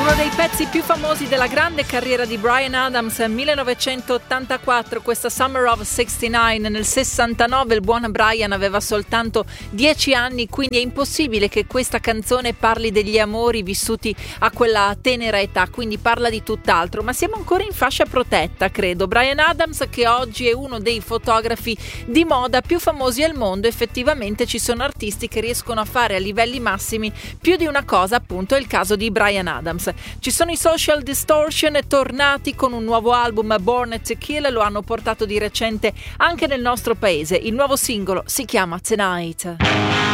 Uno dei pezzi più famosi della grande carriera di Bryan Adams, 1984, questa Summer of 69. Nel 69 il buon Bryan aveva soltanto 10 anni, quindi è impossibile che questa canzone parli degli amori vissuti a quella tenera età, quindi parla di tutt'altro, ma siamo ancora in fascia protetta, credo. Bryan Adams, che oggi è uno dei fotografi di moda più famosi al mondo. Effettivamente ci sono artisti che riescono a fare a livelli massimi più di una cosa, appunto è il caso di Bryan Adams. Ci sono i Social Distortion, tornati con un nuovo album, Born to Kill, lo hanno portato di recente anche nel nostro paese. Il nuovo singolo si chiama Tonight.